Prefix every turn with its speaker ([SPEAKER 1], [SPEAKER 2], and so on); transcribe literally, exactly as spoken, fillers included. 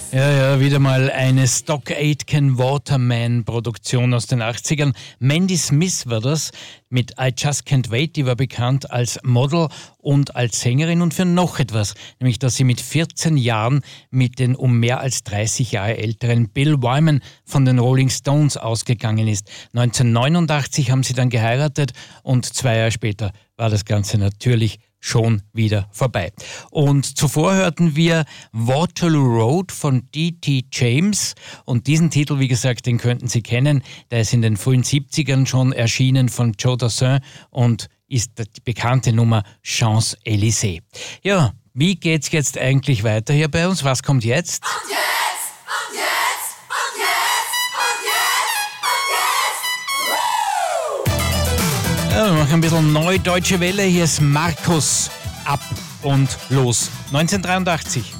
[SPEAKER 1] Ja, ja, wieder mal eine Stock Aitken Waterman-Produktion aus den achtzigern. Mandy Smith war das mit I Just Can't Wait. Die war bekannt als Model und als Sängerin und für noch etwas, nämlich dass sie mit vierzehn Jahren mit den um mehr als dreißig Jahre älteren Bill Wyman von den Rolling Stones ausgegangen ist. neunzehnhundertneunundachtzig haben sie dann geheiratet und zwei Jahre später war das Ganze natürlich schon wieder vorbei. Und zuvor hörten wir Waterloo Road von D T James und diesen Titel, wie gesagt, den könnten Sie kennen. Der ist in den frühen siebzigern schon erschienen von Joe Dassin und ist die bekannte Nummer Champs-Élysées. Ja, wie geht's jetzt eigentlich weiter hier bei uns? Was kommt jetzt?
[SPEAKER 2] Und jetzt! Und jetzt! Und jetzt! Und jetzt! Und jetzt!
[SPEAKER 1] Ja, wir machen ein bisschen neue deutsche Welle. Hier ist Markus ab und los. neunzehnhundertdreiundachtzig.